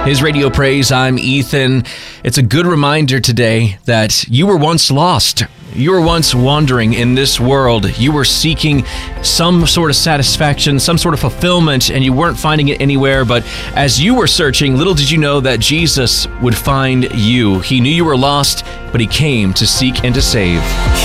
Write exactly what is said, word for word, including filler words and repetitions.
His Radio Praise, I'm Ethan. It's a good reminder today that you were once lost. You were once wandering in this world. You were seeking some sort of satisfaction, some sort of fulfillment, and you weren't finding it anywhere. But as you were searching, little did you know that Jesus would find you. He knew you were lost, but he came to seek and to save.